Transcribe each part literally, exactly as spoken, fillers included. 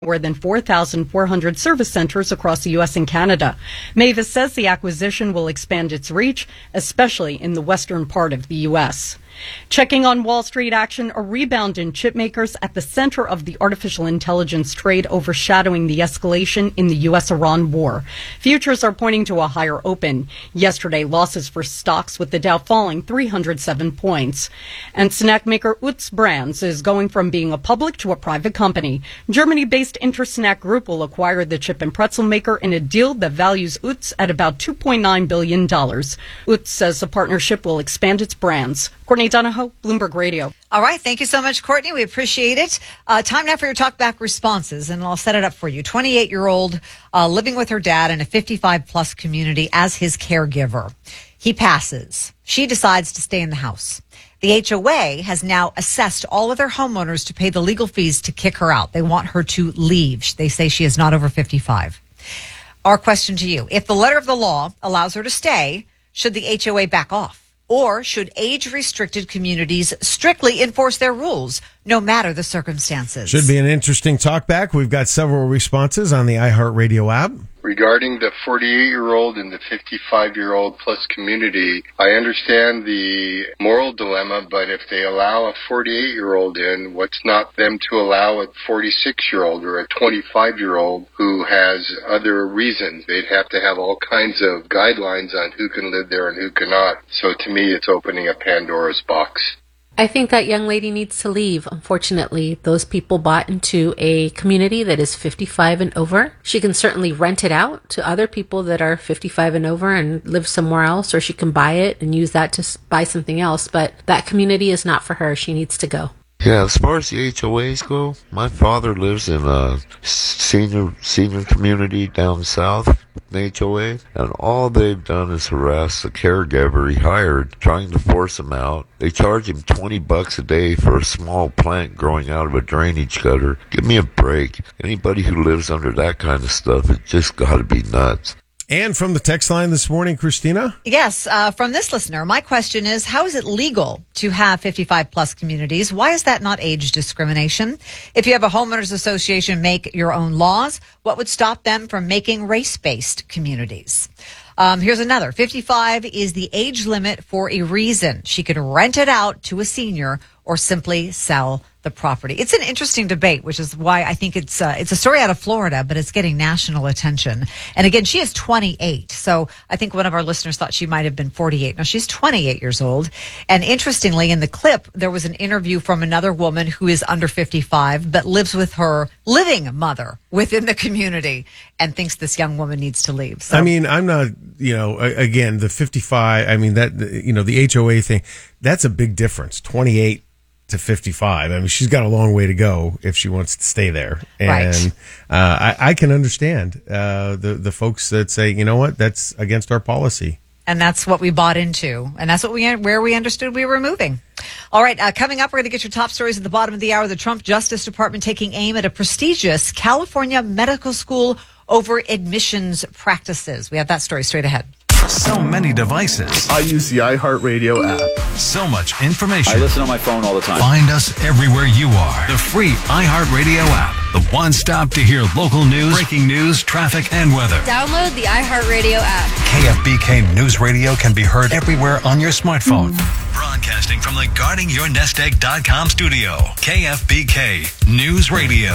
more than four thousand four hundred service centers across the U S and Canada. Mavis says the acquisition will expand its reach, especially in the western part of the U S. Checking on Wall Street action, a rebound in chip makers at the center of the artificial intelligence trade overshadowing the escalation in the U S Iran war. Futures are pointing to a higher open. Yesterday, losses for stocks with the Dow falling three hundred seven points. And snack maker Utz Brands is going from being a public to a private company. Germany-based Intersnack Group will acquire the chip and pretzel maker in a deal that values Utz at about two point nine billion dollars. Utz says the partnership will expand its brands. Courtney Donahoe, Bloomberg Radio. All right. Thank you so much, Courtney. We appreciate it. Uh, time now for your talkback responses, and I'll set it up for you. twenty-eight-year-old uh, living with her dad in a fifty-five plus community as his caregiver. He passes. She decides to stay in the house. The H O A has now assessed all of their homeowners to pay the legal fees to kick her out. They want her to leave. They say she is not over fifty-five. Our question to you, if the letter of the law allows her to stay, should the H O A back off? Or should age-restricted communities strictly enforce their rules, no matter the circumstances? Should be an interesting talk back. We've got several responses on the iHeartRadio app. Regarding the forty-eight-year-old and the fifty-five-year-old plus community, I understand the moral dilemma, but if they allow a forty-eight-year-old in, what's not them to allow a forty-six-year-old or a twenty-five-year-old who has other reasons? They'd have to have all kinds of guidelines on who can live there and who cannot. So to me, it's opening a Pandora's box. I think that young lady needs to leave. Unfortunately, those people bought into a community that is fifty-five and over. She can certainly rent it out to other people that are fifty-five and over and live somewhere else, or she can buy it and use that to buy something else. But that community is not for her. She needs to go. Yeah, as far as the H O As go, my father lives in a senior senior community down south, the H O A, and all they've done is harass the caregiver he hired, trying to force him out. They charge him twenty bucks a day for a small plant growing out of a drainage gutter. Give me a break. Anybody who lives under that kind of stuff, it just gotta be nuts. And from the text line this morning, Christina? Yes, uh, from this listener, my question is, how is it legal to have fifty-five plus communities? Why is that not age discrimination? If you have a homeowners association make your own laws, what would stop them from making race-based communities? Um, here's another. fifty-five is the age limit for a reason. She could rent it out to a senior or simply sell the property. It's an interesting debate, which is why I think it's uh, it's a story out of Florida, but it's getting national attention. And again, she is twenty-eight. So I think one of our listeners thought she might have been forty-eight. No, she's twenty-eight years old. And interestingly, in the clip, there was an interview from another woman who is under fifty-five, but lives with her living mother within the community and thinks this young woman needs to leave. So. I mean, I'm not, you know, again, the fifty-five, I mean, that, you know, the H O A thing, that's a big difference. twenty-eight to fifty-five. I mean, she's got a long way to go if she wants to stay there. And right. uh, I, I can understand uh, the, the folks that say, you know what, that's against our policy. And that's what we bought into. And that's what we where we understood we were moving. All right, uh, coming up, we're going to get your top stories at the bottom of the hour. The Trump Justice Department taking aim at a prestigious California medical school over admissions practices. We have that story straight ahead. So many devices. I use the iHeartRadio app. So much information. I listen on my phone all the time. Find us everywhere you are. The free iHeartRadio app. The one stop to hear local news, breaking news, traffic, and weather. Download the iHeartRadio app. K F B K News Radio can be heard everywhere on your smartphone. Broadcasting from the guarding your nest egg dot com studio. K F B K News Radio.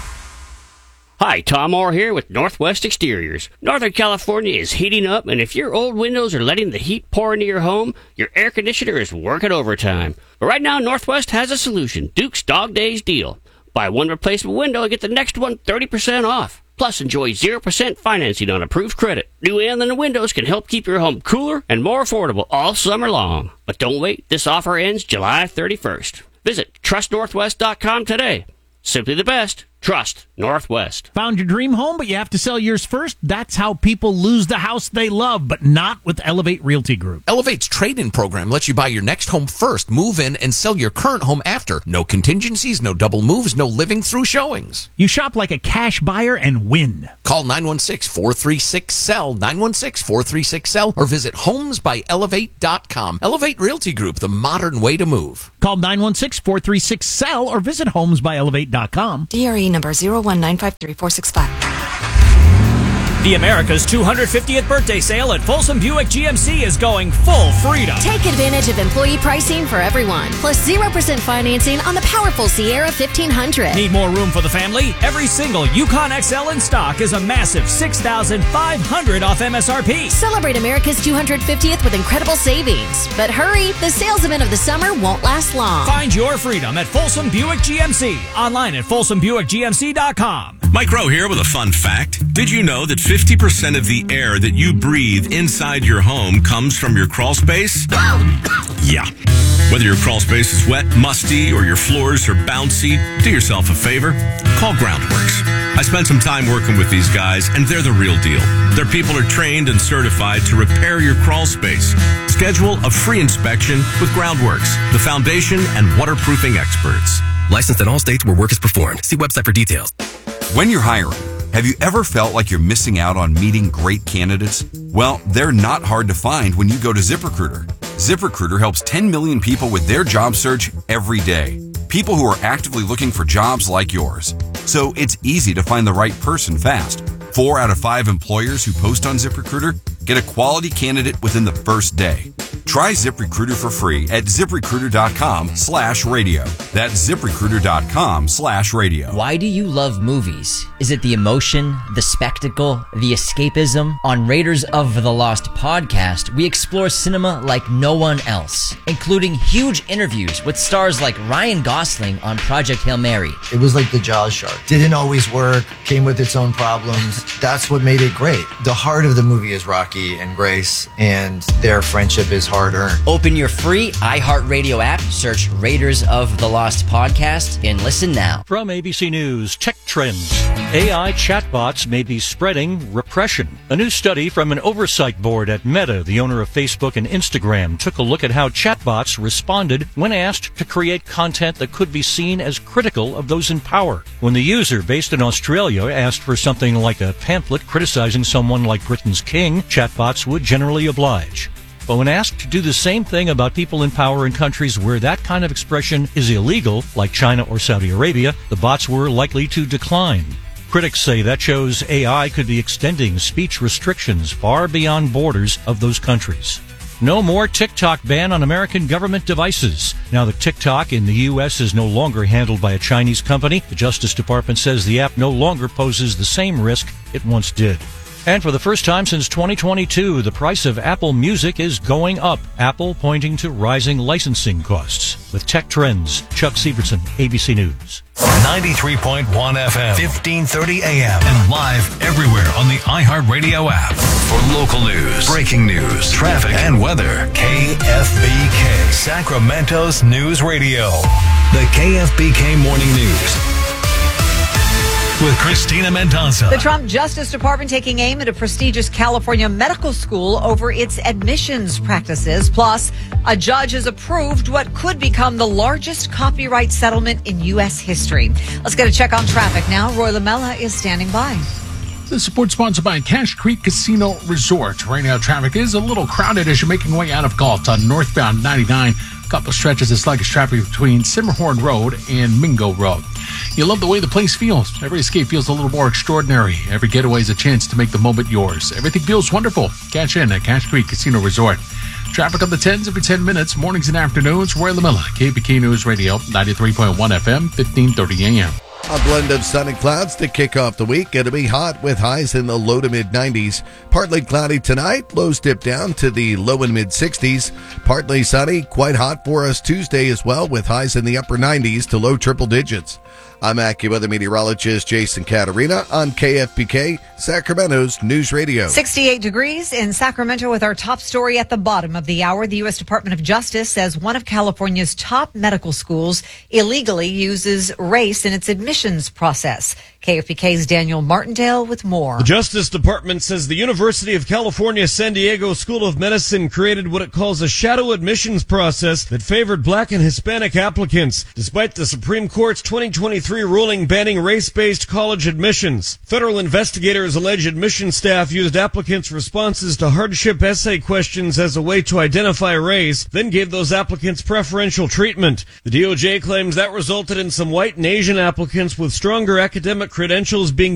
Hi, Tom Orr here with Northwest Exteriors. Northern California is heating up, and if your old windows are letting the heat pour into your home, your air conditioner is working overtime. But right now, Northwest has a solution, Duke's Dog Days deal. Buy one replacement window and get the next one thirty percent off. Plus, enjoy zero percent financing on approved credit. New and the windows can help keep your home cooler and more affordable all summer long. But don't wait, this offer ends July thirty-first. Visit trust northwest dot com today. Simply the best. Trust Northwest. Found your dream home, but you have to sell yours first? That's how people lose the house they love, but not with Elevate Realty Group. Elevate's trade-in program lets you buy your next home first, move in, and sell your current home after. No contingencies, no double moves, no living through showings. You shop like a cash buyer and win. Call nine one six, four three six, S E L L, nine one six, four three six, S E L L, or visit homes by elevate dot com. Elevate Realty Group, the modern way to move. Call Call nine one six, four three six, S E L or visit homes by elevate dot com. D R E number zero one nine five three four six five. The America's two hundred fiftieth birthday sale at Folsom Buick G M C is going full freedom. Take advantage of employee pricing for everyone, plus zero percent financing on the powerful Sierra fifteen hundred. Need more room for the family? Every single Yukon X L in stock is a massive six thousand five hundred dollars off M S R P. Celebrate America's two hundred fiftieth with incredible savings. But hurry, the sales event of the summer won't last long. Find your freedom at Folsom Buick G M C. Online at folsom buick g m c dot com. Mike Rowe here with a fun fact. Did you know that fifty percent of the air that you breathe inside your home comes from your crawl space? Yeah. Whether your crawl space is wet, musty, or your floors are bouncy, do yourself a favor. Call Groundworks. I spent some time working with these guys, and they're the real deal. Their people are trained and certified to repair your crawl space. Schedule a free inspection with Groundworks, the foundation and waterproofing experts. Licensed in all states where work is performed. See website for details. When you're hiring, have you ever felt like you're missing out on meeting great candidates? Well, they're not hard to find when you go to ZipRecruiter. ZipRecruiter helps ten million people with their job search every day. People who are actively looking for jobs like yours. So it's easy to find the right person fast. Four out of five employers who post on ZipRecruiter get a quality candidate within the first day. Try ZipRecruiter for free at ZipRecruiter.com slash radio. That's ZipRecruiter.com slash radio. Why do you love movies? Is it the emotion, the spectacle, the escapism? On Raiders of the Lost podcast, we explore cinema like no one else, including huge interviews with stars like Ryan Gosling on Project Hail Mary. It was like the Jaws shark. Didn't always work, came with its own problems. That's what made it great. The heart of the movie is Rocky and Grace, and their friendship is hard earned. Open your free iHeartRadio app, search Raiders of the Lost podcast, and listen now. From A B C News, Tech Trends. A I chatbots may be spreading repression. A new study from an oversight board at Meta, the owner of Facebook and Instagram, took a look at how chatbots responded when asked to create content that could be seen as critical of those in power. When the user, based in Australia, asked for something like a pamphlet criticizing someone like Britain's king, chatbots would generally oblige. But when asked to do the same thing about people in power in countries where that kind of expression is illegal, like China or Saudi Arabia, the bots were likely to decline. Critics say that shows A I could be extending speech restrictions far beyond borders of those countries. No more TikTok ban on American government devices. Now that TikTok in the U S is no longer handled by a Chinese company, the Justice Department says the app no longer poses the same risk it once did. And for the first time since twenty twenty-two, the price of Apple Music is going up. Apple pointing to rising licensing costs. With Tech Trends, Chuck Severson, A B C News. ninety-three point one F M, fifteen thirty A M, and live everywhere on the iHeartRadio app. For local news, breaking news, traffic, and weather, K F B K, Sacramento's News Radio. The K F B K Morning News with Christina Mendoza. The Trump Justice Department taking aim at a prestigious California medical school over its admissions practices. Plus, a judge has approved what could become the largest copyright settlement in U S history. Let's get a check on traffic now. Roy Lamella is standing by. The support sponsored by Cache Creek Casino Resort. Right now, traffic is a little crowded as you're making way out of Galt on northbound ninety-nine. A couple stretches of sluggish traffic between Simmerhorn Road and Mingo Road. You love the way the place feels. Every escape feels a little more extraordinary. Every getaway is a chance to make the moment yours. Everything feels wonderful. Cash in at Cache Creek Casino Resort. Traffic on the tens every ten minutes, mornings and afternoons. Roy Lamella, K B K News Radio, ninety-three point one F M, fifteen thirty A M. A blend of sun and clouds to kick off the week. It'll be hot with highs in the low to mid nineties. Partly cloudy tonight. Lows dip down to the low and mid sixties. Partly sunny. Quite hot for us Tuesday as well, with highs in the upper nineties to low triple digits. I'm AccuWeather meteorologist Jason Caterina on K F B K, Sacramento's News Radio. sixty-eight degrees in Sacramento with our top story at the bottom of the hour. The U S Department of Justice says one of California's top medical schools illegally uses race in its admissions process. K F B K's Daniel Martindale with more. The Justice Department says the University of California San Diego School of Medicine created what it calls a shadow admissions process that favored black and Hispanic applicants. Despite the Supreme Court's twenty twenty-three three ruling banning race-based college admissions. Federal investigators allege admission staff used applicants' responses to hardship essay questions as a way to identify race, then gave those applicants preferential treatment. The D O J claims that resulted in some white and Asian applicants with stronger academic credentials being